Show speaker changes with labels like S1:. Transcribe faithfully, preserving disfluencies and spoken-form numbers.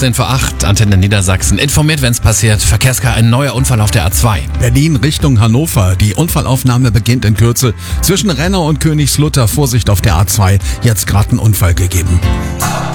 S1: achtzehn vor acht, Antenne Niedersachsen. Informiert, wenn es passiert. Verkehrskar, ein neuer Unfall auf der A zwei.
S2: Berlin Richtung Hannover. Die Unfallaufnahme beginnt in Kürze. Zwischen Renner und Königslutter Vorsicht auf der A zwei. Jetzt gerade ein Unfall gegeben.